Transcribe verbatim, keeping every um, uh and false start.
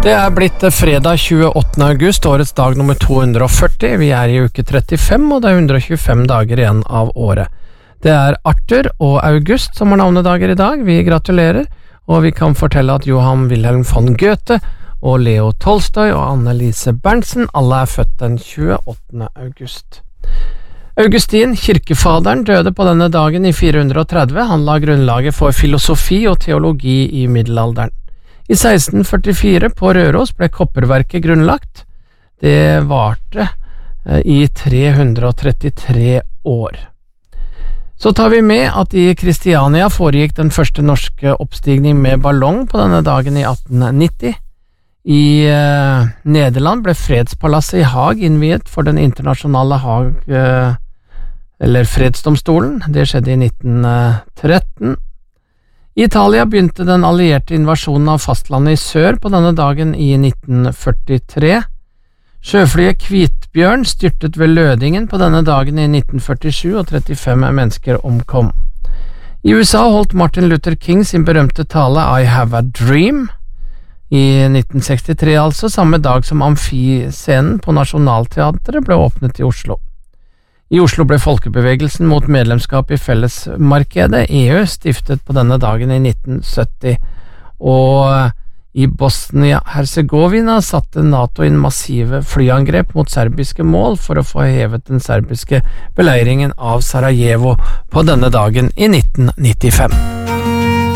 Det er blitt fredag tjueåttende august, årets dag nummer to hundre og førti. Vi er i uke trettifem, og det er hundre og tjuefem dager igjen av året. Det er Arthur og August som har navnedager i dag. Vi gratulerer, og vi kan fortelle at Johann Wilhelm von Goethe og Leo Tolstoy og Anne-Lise Berntsen alle er født den tjueåttende august. Augustin, kirkefaderen, døde på denne dagen i fire hundre og tretti. Han la grunnlaget for filosofi og teologi i middelalderen. I seksten førtifire på Røros ble kopperverket grunnlagt. Det varte i tre hundre og trettitre år. Så tar vi med at i Kristiania foregikk den første norske oppstigning med ballong på denne dagen i atten nitti. I eh, Nederland ble fredspalasset i Haag innviet for den internasjonale Haag, eh, eller fredsdomstolen. Det skjedde i nitten tretten. I Italia begynte den allierte invasjonen av fastlandet i sør på denne dagen i nitten førtitre. Sjøflyet Kvitbjørn styrtet ved Lødingen på denne dagen i nitten førtisju, og trettifem mennesker omkom. I U S A holdt Martin Luther King sin berømte tale I Have a Dream i nitten sekstitre, altså samme dag som Amfiscenen på Nationaltheatret ble åpnet i Oslo. I Oslo ble folkebevegelsen mot medlemskap i Fellesmarkedet, E U, stiftet på denne dagen i nitten sytti, og i Bosnia-Herzegovina satte NATO inn massive flyangrep mot serbiske mål for å få hevet den serbiske beleiringen av Sarajevo på denne dagen i nitten nittifem.